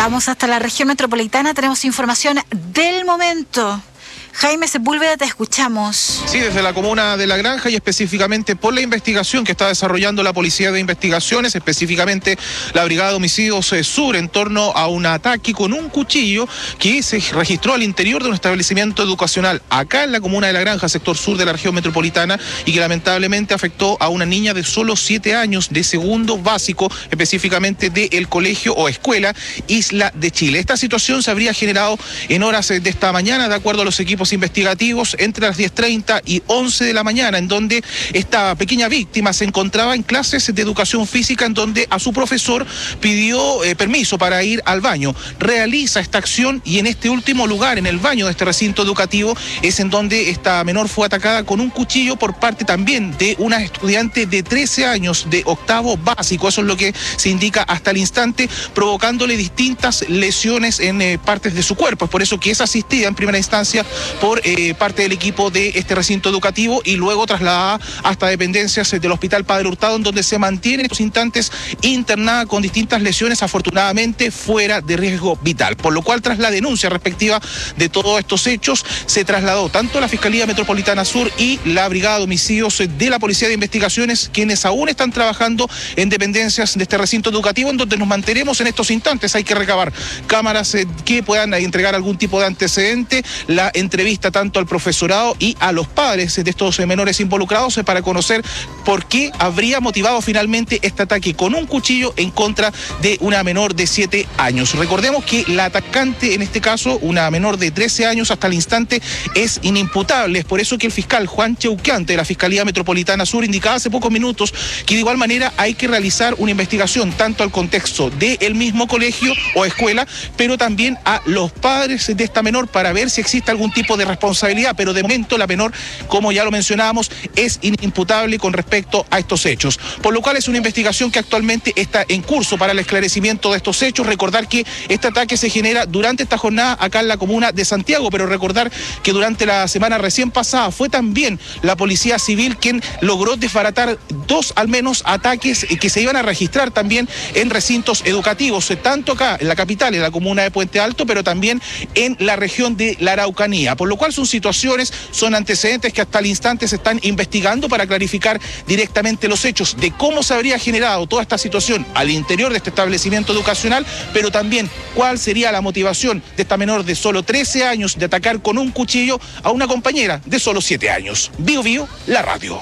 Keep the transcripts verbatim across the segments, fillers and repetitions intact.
Vamos hasta la región metropolitana, tenemos información del momento. Jaime Sepúlveda, te escuchamos. Sí, desde la comuna de La Granja y específicamente por la investigación que está desarrollando la Policía de Investigaciones, específicamente la Brigada de Homicidios Sur, en torno a un ataque con un cuchillo que se registró al interior de un establecimiento educacional acá en la comuna de La Granja, sector sur de la región metropolitana, y que lamentablemente afectó a una niña de solo siete años de segundo básico, específicamente del colegio o escuela Isla de Chile. Esta situación se habría generado en horas de esta mañana, de acuerdo a los equipos investigativos, entre las diez treinta y once de la mañana, en donde esta pequeña víctima se encontraba en clases de educación física, en donde a su profesor pidió eh, permiso para ir al baño. Realiza esta acción y en este último lugar, en el baño de este recinto educativo, es en donde esta menor fue atacada con un cuchillo por parte también de una estudiante de trece años de octavo básico. Eso es lo que se indica hasta el instante, provocándole distintas lesiones en eh, partes de su cuerpo. Es por eso que es asistida en primera instancia por eh, parte del equipo de este recinto educativo y luego trasladada hasta dependencias del Hospital Padre Hurtado, en donde se mantiene en estos instantes internada con distintas lesiones, afortunadamente fuera de riesgo vital. Por lo cual, tras la denuncia respectiva de todos estos hechos, se trasladó tanto la Fiscalía Metropolitana Sur y la Brigada de Homicidios de la Policía de Investigaciones, quienes aún están trabajando en dependencias de este recinto educativo, en donde nos mantenemos en estos instantes. Hay que recabar cámaras eh, que puedan entregar algún tipo de antecedente, la entrevista tanto al profesorado y a los padres de estos menores involucrados para conocer por qué habría motivado finalmente este ataque con un cuchillo en contra de una menor de siete años. Recordemos que la atacante, en este caso, una menor de trece años, hasta el instante es inimputable. Es por eso que el fiscal Juan Cheuqueante de la Fiscalía Metropolitana Sur indicaba hace pocos minutos que de igual manera hay que realizar una investigación tanto al contexto del mismo colegio o escuela, pero también a los padres de esta menor para ver si existe algún tipo de responsabilidad, pero de momento la menor, como ya lo mencionábamos, es inimputable con respecto a estos hechos, por lo cual es una investigación que actualmente está en curso para el esclarecimiento de estos hechos. Recordar que este ataque se genera durante esta jornada acá en la comuna de Santiago, pero recordar que durante la semana recién pasada fue también la Policía Civil quien logró desbaratar dos al menos ataques que se iban a registrar también en recintos educativos, tanto acá en la capital, en la comuna de Puente Alto, pero también en la región de la Araucanía. Por lo cual son situaciones, son antecedentes que hasta el instante se están investigando para clarificar directamente los hechos de cómo se habría generado toda esta situación al interior de este establecimiento educacional, pero también cuál sería la motivación de esta menor de solo trece años de atacar con un cuchillo a una compañera de solo siete años. Bio Bio, la radio.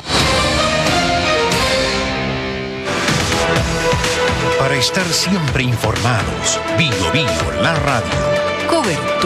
Para estar siempre informados, Bio Bio, la radio. Cover